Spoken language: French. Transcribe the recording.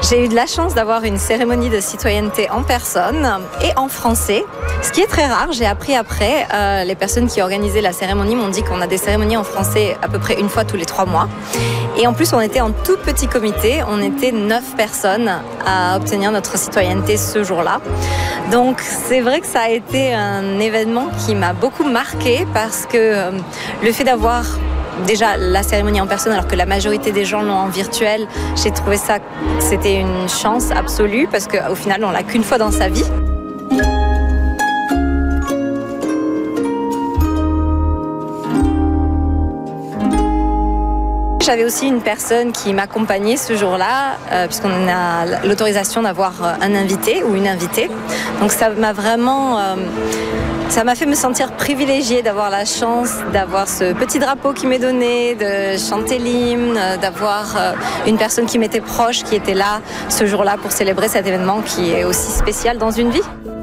J'ai eu de la chance d'avoir une cérémonie de citoyenneté en personne et en français, ce qui est très rare. J'ai appris après, les personnes qui organisaient la cérémonie m'ont dit qu'on a des cérémonies en français à peu près une fois tous les 3 mois. Et en plus, on était en tout petit comité, on était 9 personnes à obtenir notre citoyenneté ce jour-là. Donc c'est vrai que ça a été un événement qui m'a beaucoup marqué parce que le fait d'avoir déjà la cérémonie en personne alors que la majorité des gens l'ont en virtuel, j'ai trouvé ça, c'était une chance absolue parce qu'au final on l'a qu'une fois dans sa vie. J'avais aussi une personne qui m'accompagnait ce jour-là, puisqu'on a l'autorisation d'avoir un invité ou une invitée. Donc ça m'a vraiment... ça m'a fait me sentir privilégiée d'avoir la chance d'avoir ce petit drapeau qui m'est donné, de chanter l'hymne, d'avoir une personne qui m'était proche, qui était là ce jour-là pour célébrer cet événement qui est aussi spécial dans une vie.